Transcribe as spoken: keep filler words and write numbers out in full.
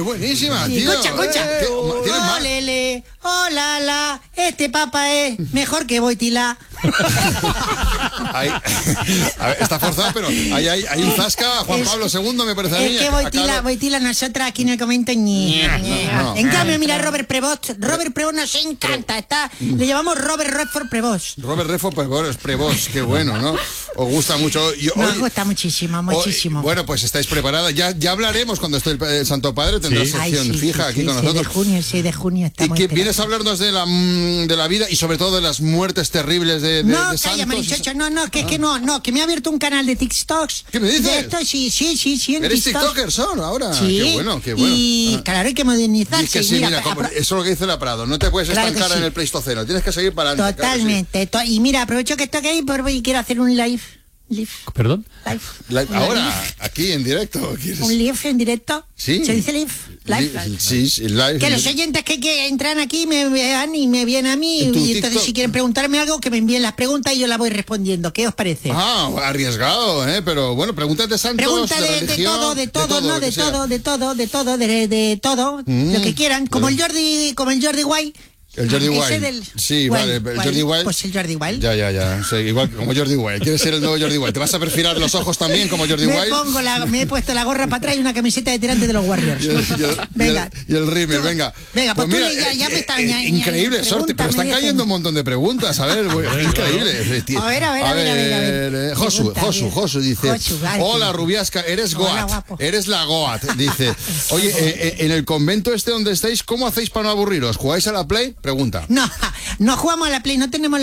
buenísima, Sí, tío. escucha, escucha. Eh, ¿tienes más? Olele, hola, la, este papa es mejor que Boitila. Hay, a ver, está forzado, pero hay, hay, hay un zasca, Juan Es- Pablo segundo, me parece a mí. Es que Boitila, Acá- Boitila, nosotras aquí en el comento ñe, ñe. no. En cambio, mira, Robert Prevost. Robert Prevost nos encanta. Está, le llamamos Robert Redford Prevost. Robert Redford, Prevost, Prevost, qué bueno, ¿no? Os gusta mucho. Y Nos hoy- gusta muchísimo, hoy- muchísimo. bueno, pues estáis preparadas. Ya, ya hablaremos cuando esté el, el Santo Padre, tendrá Sí. Ay, sección sí, fija sí, aquí sí, con sí, nosotros. de junio, sí, de junio Y estamos. que esperados. vienes a hablarnos de la, mm, de la vida y sobre todo de las muertes terribles de, de, No, de calla, santos. Marichocho, no, no, que es que no, no, que me ha abierto un canal de TikToks. ¿Qué me dices? De esto, sí, sí, sí, sí, en ¿Eres TikTok. TikToker, son ahora? Sí, Qué bueno, qué bueno. Y Ah. claro, hay que Y modernizarse. es que sí, mira, mira, como- apro- eso es lo que dice la Prado. No te puedes Claro que estancar sí. en el Pleistoceno. Tienes que seguir para adelante. claro que sí. Totalmente. to- y mira, aprovecho que estoy aquí por y quiero hacer un live. Live. ¿Perdón? Live. La- Un ahora, live. aquí en directo. ¿quieres? Un live en directo. Sí. ¿Se dice live? Live. Li- Sí, sí, live. Que los oyentes que, que entran aquí me vean y me vienen a mí. En tu Y entonces, TikTok. si quieren preguntarme algo, que me envíen las preguntas y yo las voy respondiendo. ¿Qué os parece? Ah, arriesgado, ¿eh? Pero bueno, pregúntate de santos, Pregunta de, de, de religión, todo, de todo, no, lo de que sea. todo, de todo, de todo, de, de todo, Mm, lo que quieran, como pero- el Jordi, como el Jordi Wild. El Jordi Ese Wild. del- Sí, Wild, vale, el Wild. Jordi Wild. Pues el Jordi Wild. Ya, ya, ya. Sí, igual como Jordi Wild. ¿Quieres ser el nuevo Jordi Wild? ¿Te vas a perfilar los ojos también como Jordi me Wild? pongo la, me he puesto la gorra para atrás y una camiseta de tirante de los Warriors. Y el, y el- Venga. y el, y el rímel, venga. Venga, pues tú mira, ya- ya me eh, está- eh, ya- ya- increíble, sorte, pero pregúntame, están cayendo déjame. un montón de preguntas, a ver, güey, increíble. A ver, a ver, a ver, a ver, a ver. eh, Josu, Pregunta, Josu, bien. Josu dice, Josu, ay, hola sí. Rubiasca, eres Hola, Goat, guapo. eres la Goat, dice, oye, eh, eh, en el convento este donde estáis, ¿cómo hacéis para no aburriros? ¿Jugáis a la Play? Pregunta. No, no jugamos a la Play, no tenemos